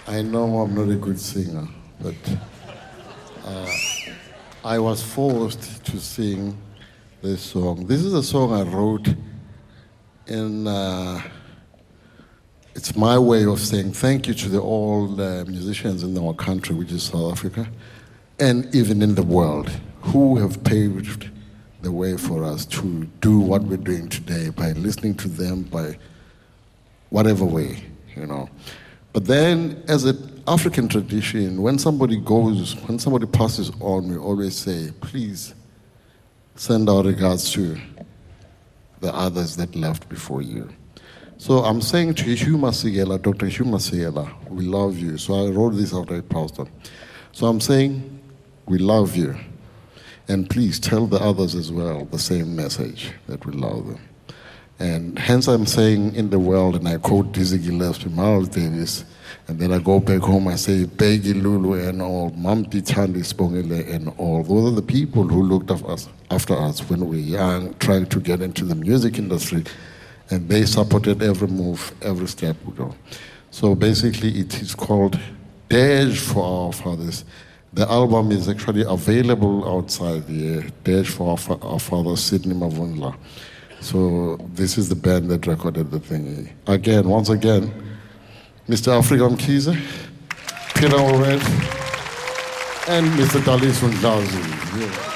I know I'm not a good singer, but I was forced to sing this song. This is a song I wrote in, it's my way of saying thank you to all the musicians in our country, which is South Africa, and even in the world, who have paved the way for us to do what we're doing today by listening to them by whatever way, you know. But then, as an African tradition, when somebody passes on, we always say, please send our regards to the others that left before you. So I'm saying to Hugh Masekela, Dr. Hugh Masekela, we love you. So I wrote this out at Pastor. So I'm saying, we love you. And please tell the others as well the same message, that we love them. And hence I'm saying in the world, and I quote Dizzy Gillespie, Miles Davis, and then I go back home, I say Peggy Lulu and all, Mamti Tandi Spongile and all. Those are the people who looked after us when we were young, trying to get into the music industry, and they supported every move, every step we go. So basically it is called Dash for Our Fathers. The album is actually available outside here, Dash for Our Fathers, Sydney Mavundla. So this is the band that recorded the thing. Again, once again, Mr. Afrika Mkhize, Peter Ored, and Mr. Dalis Ndlazi. Yeah.